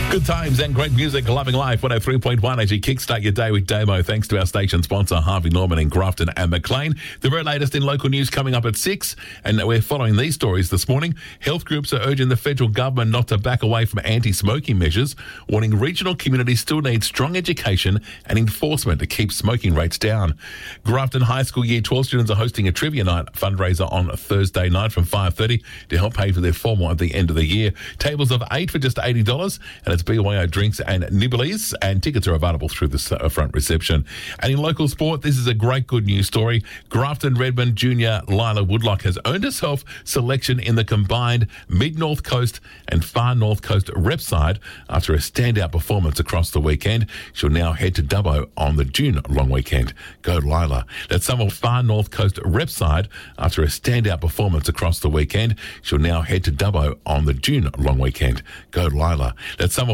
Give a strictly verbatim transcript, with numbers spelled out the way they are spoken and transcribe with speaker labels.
Speaker 1: Good times and great music, loving life. one oh three point one as you kickstart your day with Damo. Thanks to our station sponsor, Harvey Norman in Grafton and Maclean. The very latest in local news coming up at six. And we're following these stories this morning. Health groups are urging the federal government not to back away from anti-smoking measures, warning regional communities still need strong education and enforcement to keep smoking rates down. Grafton High School Year twelve students are hosting a trivia night fundraiser on Thursday night from five thirty to help pay for their formal at the end of the year. Tables of eight for just eighty dollars, and it's B Y O drinks and nibblies, and tickets are available through the front reception. And in local sport, this is a great good news story. Grafton Redmond junior Lila Woodlock has earned herself selection in the combined Mid-North Coast and Far North Coast rep side after a standout performance across the weekend. She'll now head to Dubbo on the June long weekend. Go Lila. That's some of Far North Coast rep side after a standout performance across the weekend. She'll now head to Dubbo on the June long weekend. Go Lila. That's some of